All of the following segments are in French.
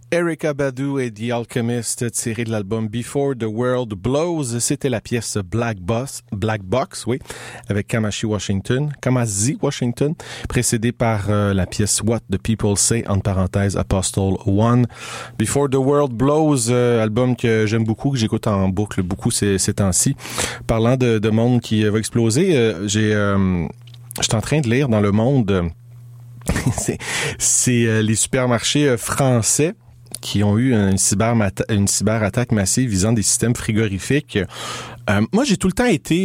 Erykah Badu et The Alchemist, tiré de l'album Before the World Blows. C'était la pièce Black Box, oui, avec Kamasi Washington, précédée par la pièce What the People Say, entre parenthèses, Apostle One. Before the World Blows, album que j'aime beaucoup, que j'écoute en boucle beaucoup ces temps-ci. Parlant de monde qui va exploser, j'étais en train de lire dans Le Monde, c'est les supermarchés français qui ont eu une cyberattaque massive visant des systèmes frigorifiques. Moi, j'ai tout le temps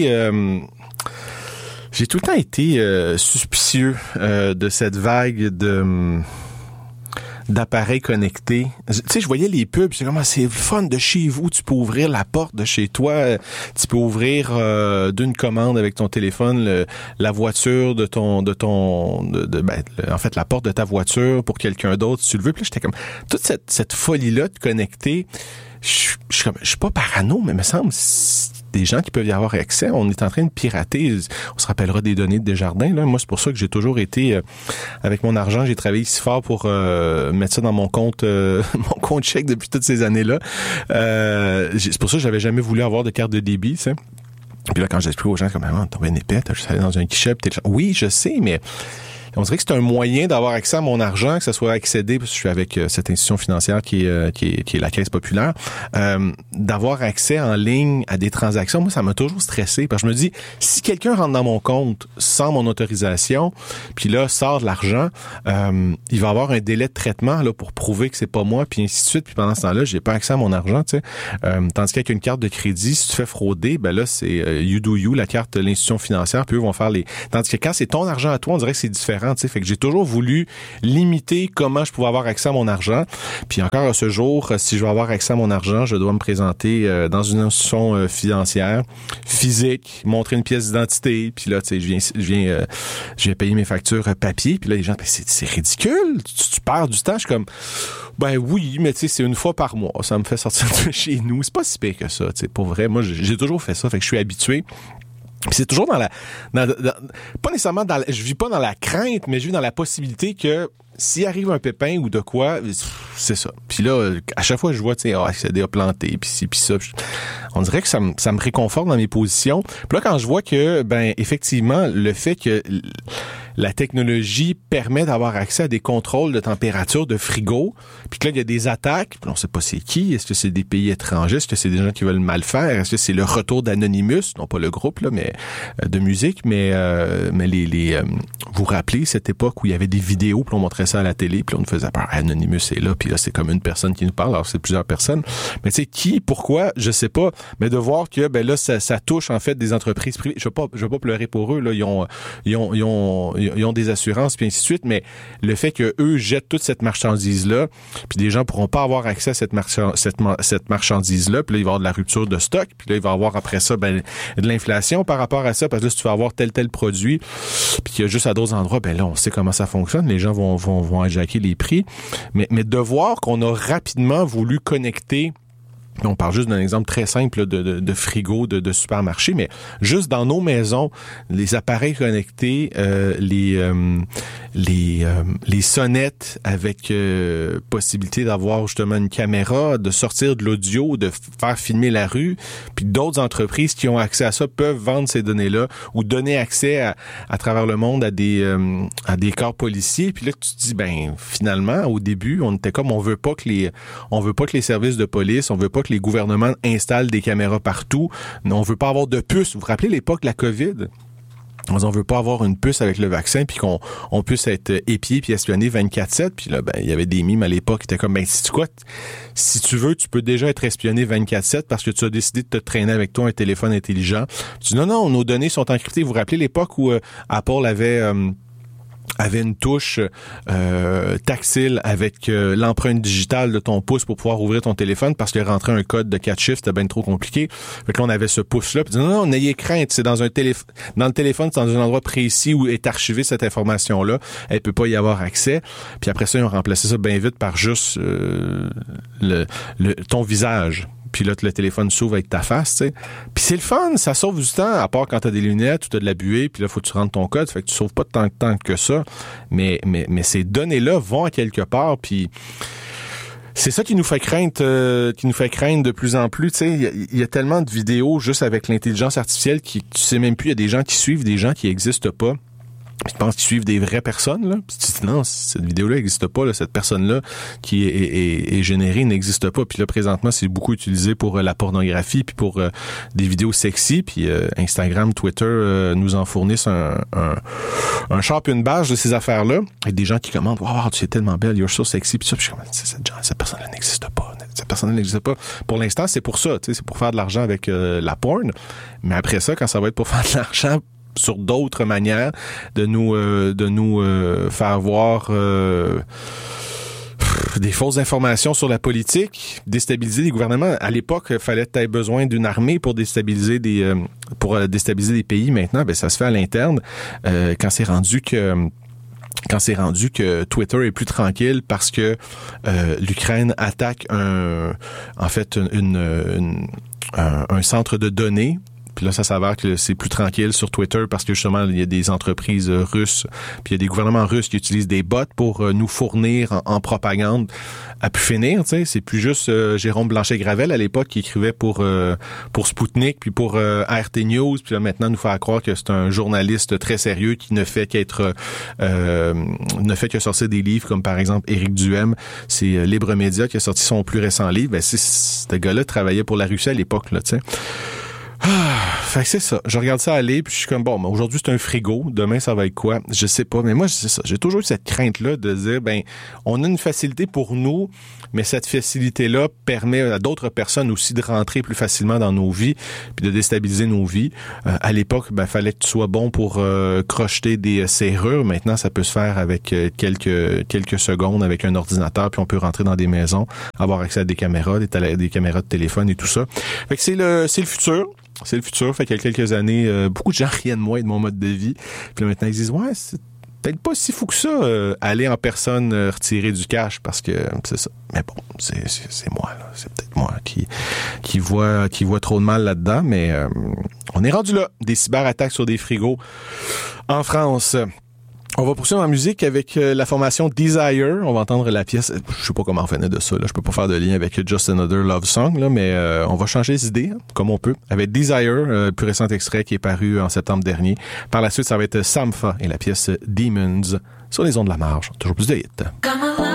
été suspicieux de cette vague d'appareils connectés. Tu sais, je voyais les pubs, c'est comme c'est fun de chez vous, tu peux ouvrir la porte de chez toi, tu peux ouvrir d'une commande avec ton téléphone la voiture en fait la porte de ta voiture pour quelqu'un d'autre si tu le veux. Puis là, j'étais comme toute cette folie-là de connecter. Je suis pas parano, mais il me semble des gens qui peuvent y avoir accès. On est en train de pirater. On se rappellera des données de Desjardins. Là. Moi, c'est pour ça que j'ai toujours été avec mon argent. J'ai travaillé si fort pour mettre ça dans mon compte chèque depuis toutes ces années-là. C'est pour ça que j'avais jamais voulu avoir de carte de débit. Tu sais. Puis là, quand j'explique aux gens comme t'es bien épais, t'as juste allé dans un guichet. Oui, je sais, mais on dirait que c'est un moyen d'avoir accès à mon argent, que ça soit accédé, parce que je suis avec cette institution financière qui est la Caisse populaire, d'avoir accès en ligne à des transactions. Moi, ça m'a toujours stressé, parce que je me dis, si quelqu'un rentre dans mon compte sans mon autorisation, puis là, sort de l'argent, il va avoir un délai de traitement là pour prouver que c'est pas moi, puis ainsi de suite. Puis pendant ce temps-là, j'ai pas accès à mon argent, tu sais. Tandis qu'avec une carte de crédit, si tu fais frauder, ben là, c'est you do you, la carte de l'institution financière, puis eux vont faire les... Tandis que quand c'est ton argent à toi, on dirait que c'est différent. T'sais. Fait que j'ai toujours voulu limiter comment je pouvais avoir accès à mon argent. Puis encore à ce jour, si je veux avoir accès à mon argent, je dois me présenter dans une institution financière, physique, montrer une pièce d'identité. Puis là, tu sais, je viens payer mes factures papier. Puis là, les gens, c'est ridicule. Tu perds du temps. Je suis comme, ben oui, mais tu sais, c'est une fois par mois. Ça me fait sortir de chez nous. C'est pas si pire que ça. Tu sais, pour vrai, moi, j'ai toujours fait ça. Fait que je suis habitué. Puis c'est toujours pas nécessairement je vis pas dans la crainte, mais je vis dans la possibilité que s'il arrive un pépin ou de quoi, c'est ça. Puis là, à chaque fois je vois, tu sais, accéder à planter, puis ci, puis ça. On dirait que ça me réconforte dans mes positions. Puis là, quand je vois que, ben, effectivement, le fait que la technologie permet d'avoir accès à des contrôles de température de frigo, puis que là, il y a des attaques, puis on sait pas c'est qui, est-ce que c'est des pays étrangers, est-ce que c'est des gens qui veulent mal faire, est-ce que c'est le retour d'Anonymous, non pas le groupe, là, mais de musique, mais vous vous rappelez cette époque où il y avait des vidéos, puis on montrait ça à la télé, puis on nous faisait peur, Anonymous est là, puis là, c'est comme une personne qui nous parle, alors c'est plusieurs personnes, mais tu sais, qui, pourquoi, je sais pas, mais de voir que, ben là, ça touche, en fait, des entreprises privées, je veux pas pleurer pour eux, là, ils ont des assurances, puis ainsi de suite, mais le fait que eux jettent toute cette marchandise-là, puis des gens pourront pas avoir accès à cette marchandise-là, puis là, il va y avoir de la rupture de stock, puis là, il va y avoir après ça, ben, de l'inflation par rapport à ça, parce que là, si tu vas avoir tel produit, puis qu'il y a juste à d'autres endroits, ben là, on sait comment ça fonctionne, les gens vont hijacker les prix, mais de voir qu'on a rapidement voulu connecter. On parle juste d'un exemple très simple de frigo, de supermarché, mais juste dans nos maisons, les appareils connectés, les sonnettes avec possibilité d'avoir justement une caméra, de sortir de l'audio, de faire filmer la rue, puis d'autres entreprises qui ont accès à ça peuvent vendre ces données-là ou donner accès à travers le monde à des corps policiers. Puis là, tu te dis, ben finalement, au début, on était comme on veut pas que les services de police, on veut pas que les gouvernements installent des caméras partout. On veut pas avoir de puces. Vous vous rappelez l'époque de la COVID? On veut pas avoir une puce avec le vaccin puis qu'on puisse être épié puis espionné 24/7. Puis là, ben, il y avait des mimes à l'époque qui étaient comme, ben, si tu veux, tu peux déjà être espionné 24/7 parce que tu as décidé de te traîner avec toi un téléphone intelligent. Tu dis, non, nos données sont encryptées. Vous vous rappelez l'époque où Apple avait une touche tactile avec l'empreinte digitale de ton pouce pour pouvoir ouvrir ton téléphone parce que rentrer un code de 4 chiffres, c'était bien trop compliqué. Fait que là, on avait ce pouce-là. Puis non, n'ayez crainte, c'est dans le téléphone, c'est dans un endroit précis où est archivée cette information-là. Elle peut pas y avoir accès. Puis après ça, ils ont remplacé ça bien vite par juste ton visage. Puis là, le téléphone s'ouvre avec ta face, tu sais. Puis c'est le fun, ça sauve du temps, à part quand t'as des lunettes ou t'as de la buée, puis là, faut que tu rentres ton code, fait que tu sauves pas tant de temps que ça. Mais ces données-là vont à quelque part, puis C'est ça qui nous fait craindre de plus en plus. Tu sais, il y a tellement de vidéos juste avec l'intelligence artificielle qui, tu sais même plus, il y a des gens qui suivent des gens qui existent pas. Puis tu penses qu'ils suivent des vraies personnes, là. Puis tu dis, non, cette vidéo-là n'existe pas, là. Cette personne-là qui est générée n'existe pas. Puis là, présentement, c'est beaucoup utilisé pour la pornographie puis pour des vidéos sexy. Puis Instagram, Twitter nous en fournissent un char puis une bâche de ces affaires-là. Avec des gens qui commentent, wow, tu es tellement belle, you're so sexy. Puis ça, puis je suis comme, cette personne-là n'existe pas. Cette personne-là n'existe pas. Pour l'instant, c'est pour ça, tu sais, c'est pour faire de l'argent avec la porn. Mais après ça, quand ça va être pour faire de l'argent sur d'autres manières de nous faire voir des fausses informations sur la politique, déstabiliser les gouvernements. À l'époque, il fallait peut-être besoin d'une armée pour déstabiliser des pays. Maintenant, ben ça se fait à l'interne. Quand c'est rendu que Twitter est plus tranquille parce que l'Ukraine attaque un centre de données. Puis là, ça s'avère que c'est plus tranquille sur Twitter parce que justement, il y a des entreprises russes, puis il y a des gouvernements russes qui utilisent des bots pour nous fournir en propagande à pu finir. Tu sais, c'est plus juste Jérôme Blanchet-Gravel à l'époque qui écrivait pour Sputnik puis pour RT News, puis là maintenant nous faire croire que c'est un journaliste très sérieux qui ne fait que sortir des livres comme par exemple Éric Duhem, c'est Libre Média qui a sorti son plus récent livre. Ben ce gars-là travaillait pour la Russie à l'époque là, tu sais. Fait que c'est ça. Je regarde ça aller, puis je suis comme, bon, aujourd'hui, c'est un frigo. Demain, ça va être quoi? Je sais pas. Mais moi, c'est ça. J'ai toujours eu cette crainte-là de dire, ben, on a une facilité pour nous, mais cette facilité-là permet à d'autres personnes aussi de rentrer plus facilement dans nos vies, puis de déstabiliser nos vies. À l'époque, ben, fallait que tu sois bon pour crocheter des serrures. Maintenant, ça peut se faire avec quelques secondes avec un ordinateur, puis on peut rentrer dans des maisons, avoir accès à des caméras, des caméras de téléphone et tout ça. Fait que c'est le futur. C'est le futur. Fait qu'il y a quelques années, beaucoup de gens riaient de moi et de mon mode de vie. Puis là, maintenant, ils disent, ouais, c'est peut-être pas si fou que ça, aller en personne retirer du cash parce que c'est ça. Mais bon, c'est moi, là. C'est peut-être moi qui voit trop de mal là-dedans, mais on est rendu là. Des cyberattaques sur des frigos en France. On va poursuivre en musique avec la formation Desire. On va entendre la pièce. Je sais pas comment on venait de ça, là. Je peux pas faire de lien avec Just Another Love Song, là, mais on va changer les idées, hein, comme on peut. Avec Desire, le plus récent extrait qui est paru en septembre dernier. Par la suite, ça va être Sampha et la pièce Demons sur les ondes de la marge. Toujours plus de hits.